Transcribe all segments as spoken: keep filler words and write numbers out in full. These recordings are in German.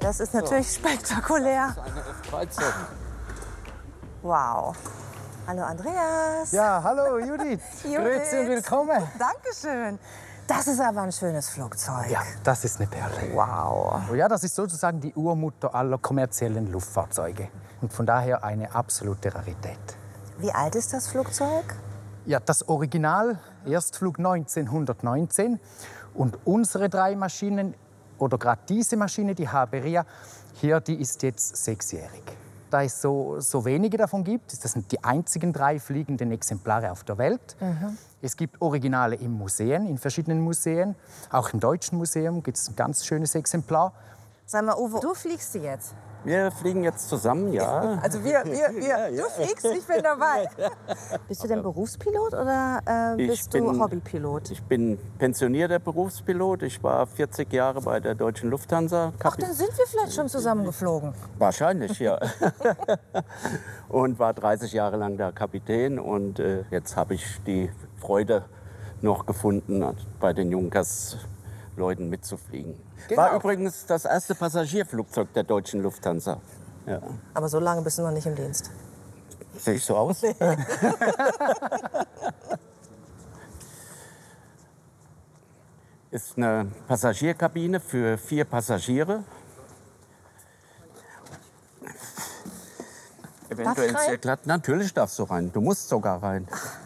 Das ist natürlich so spektakulär. Das ist eine F dreizehn. Wow. Hallo Andreas. Ja, hallo Judith. Judith. Grüezi und willkommen. Dankeschön. Das ist aber ein schönes Flugzeug. Ja, das ist eine Perle. Wow. Oh ja, das ist sozusagen die Urmutter aller kommerziellen Luftfahrzeuge. Und von daher eine absolute Rarität. Wie alt ist das Flugzeug? Ja, das Original, Erstflug neunzehnhundertneunzehn. Und unsere drei Maschinen, oder gerade diese Maschine, die Haberia, hier, die ist jetzt sechsjährig. Da es so, so wenige davon gibt, das sind die einzigen drei fliegenden Exemplare auf der Welt. Mhm. Es gibt Originale in Museen, in verschiedenen Museen. Auch im Deutschen Museum gibt es ein ganz schönes Exemplar. Sag mal, Uwe, du fliegst die jetzt? Wir fliegen jetzt zusammen, ja. Also wir, wir, wir. Ja, ja. Du fliegst, ich bin dabei. Bist du denn Berufspilot oder äh, bist Ich du bin- Hobbypilot? Ich bin pensionierter Berufspilot. Ich war vierzig Jahre bei der Deutschen Lufthansa. Ach, dann sind wir vielleicht schon zusammengeflogen. Wahrscheinlich, ja. Und war dreißig Jahre lang da Kapitän. Und äh, jetzt habe ich die Freude noch gefunden, bei den Junkers-Leuten mitzufliegen. Genau. War übrigens das erste Passagierflugzeug der Deutschen Lufthansa. Ja. Aber so lange bist du noch nicht im Dienst. Sehe ich so aus? Ist eine Passagierkabine für vier Passagiere. Eventuell ich rein? sehr glatt. Natürlich darfst du rein. Du musst sogar rein.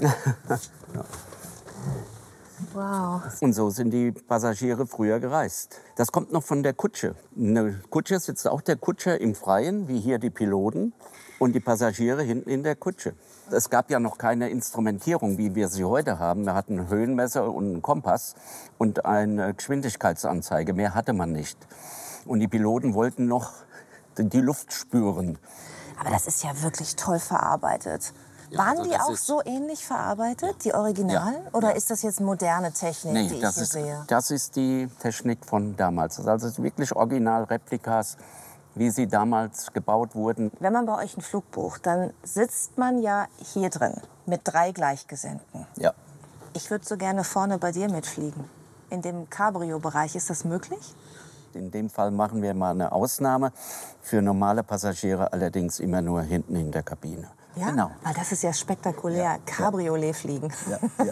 Wow. Und so sind die Passagiere früher gereist. Das kommt noch von der Kutsche. In der Kutsche sitzt auch der Kutscher im Freien, wie hier die Piloten, und die Passagiere hinten in der Kutsche. Es gab ja noch keine Instrumentierung, wie wir sie heute haben. Wir hatten ein Höhenmesser und einen Kompass und eine Geschwindigkeitsanzeige. Mehr hatte man nicht. Und die Piloten wollten noch die Luft spüren. Aber das ist ja wirklich toll verarbeitet. Waren also die das auch ist- so ähnlich verarbeitet, die Originalen? Ja, Oder ja. ist das jetzt moderne Technik, Nee, die ich das hier ist, sehe? das ist die Technik von damals. Also wirklich Originalreplikas, wie sie damals gebaut wurden. Wenn man bei euch einen Flug bucht, dann sitzt man ja hier drin mit drei Gleichgesinnten. Ja. Ich würde so gerne vorne bei dir mitfliegen. In dem Cabrio-Bereich, ist das möglich? In dem Fall machen wir mal eine Ausnahme. Für normale Passagiere allerdings immer nur hinten in der Kabine. Ja, Genau. weil das ist ja spektakulär. Cabriolet fliegen. Ja, ja.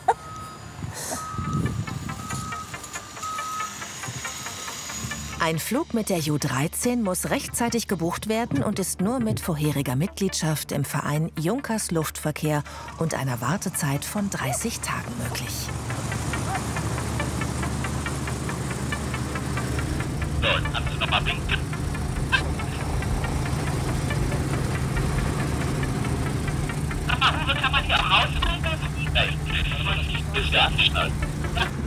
Ein Flug mit der Ju dreizehn muss rechtzeitig gebucht werden und ist nur mit vorheriger Mitgliedschaft im Verein Junkers Luftverkehr und einer Wartezeit von dreißig Tagen möglich. So, jetzt kannst du noch mal winken. Sag mal, Uwe, kann man hier am Haus